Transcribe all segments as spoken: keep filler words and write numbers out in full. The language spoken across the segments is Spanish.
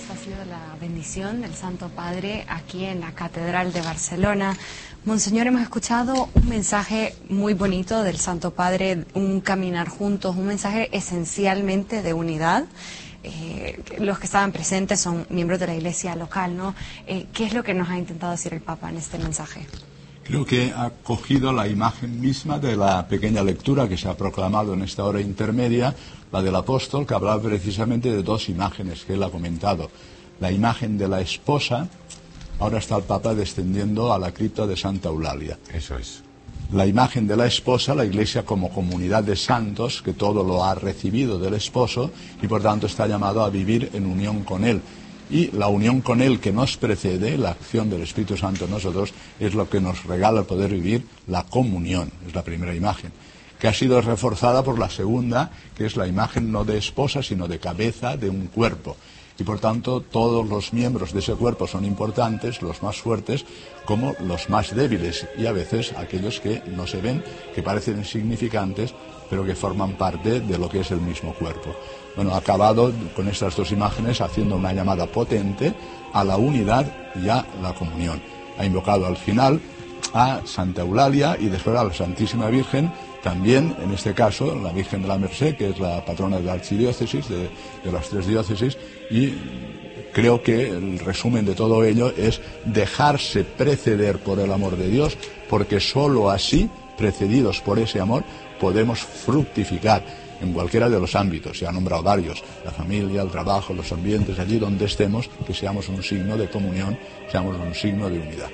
esta ha sido la bendición del Santo Padre aquí en la Catedral de Barcelona. Monseñor, hemos escuchado un mensaje muy bonito del Santo Padre, un caminar juntos, un mensaje esencialmente de unidad. Eh, los que estaban presentes son miembros de la Iglesia local, ¿no? Eh, ¿Qué es lo que nos ha intentado decir el Papa en este mensaje? Creo que ha cogido la imagen misma de la pequeña lectura que se ha proclamado en esta hora intermedia, la del apóstol, que hablaba precisamente de dos imágenes que él ha comentado. La imagen de la esposa, ahora está el Papa descendiendo a la cripta de Santa Eulalia. Eso es. La imagen de la esposa, la Iglesia como comunidad de santos, que todo lo ha recibido del esposo y por tanto está llamado a vivir en unión con él. Y la unión con él que nos precede, la acción del Espíritu Santo en nosotros, es lo que nos regala el poder vivir la comunión, es la primera imagen, que ha sido reforzada por la segunda, que es la imagen no de esposa, sino de cabeza de un cuerpo. Y por tanto todos los miembros de ese cuerpo son importantes, los más fuertes como los más débiles, y a veces aquellos que no se ven, que parecen insignificantes, pero que forman parte de lo que es el mismo cuerpo. Bueno, ha acabado con estas dos imágenes haciendo una llamada potente a la unidad y a la comunión. Ha invocado al final a Santa Eulalia y después a la Santísima Virgen, también en este caso la Virgen de la Merced, que es la patrona de la archidiócesis, de, de las tres diócesis, y creo que el resumen de todo ello es dejarse preceder por el amor de Dios, porque sólo así, precedidos por ese amor, podemos fructificar en cualquiera de los ámbitos. Se ha nombrado varios: la familia, el trabajo, los ambientes, allí donde estemos, que seamos un signo de comunión, seamos un signo de unidad.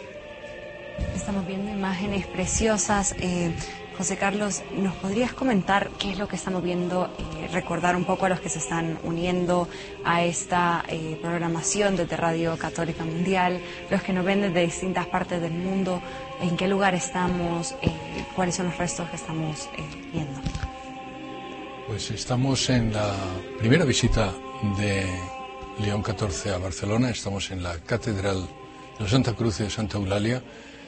Estamos viendo imágenes preciosas. Eh, José Carlos, ¿nos podrías comentar qué es lo que estamos viendo? Eh, recordar un poco a los que se están uniendo a esta eh, programación desde Radio Católica Mundial, los que nos ven desde distintas partes del mundo, en qué lugar estamos, eh, cuáles son los restos que estamos eh, viendo. Pues estamos en la primera visita de León catorce a Barcelona. Estamos en la Catedral de la Santa Cruz de Santa Eulalia.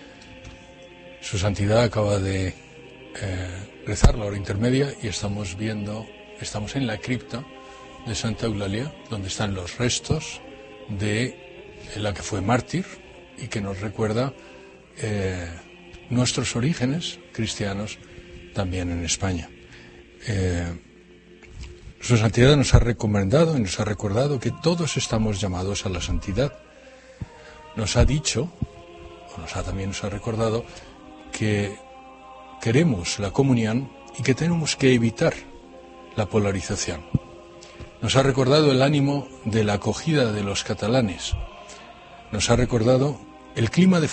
Su Santidad acaba de eh, rezar la hora intermedia y estamos viendo, estamos en la cripta de Santa Eulalia, donde están los restos de la que fue mártir y que nos recuerda eh, nuestros orígenes cristianos también en España. Eh, Su Santidad nos ha recomendado y nos ha recordado que todos estamos llamados a la santidad. Nos ha dicho, o nos ha también nos ha recordado, que queremos la comunión y que tenemos que evitar la polarización. Nos ha recordado el ánimo de la acogida de los catalanes. Nos ha recordado el clima de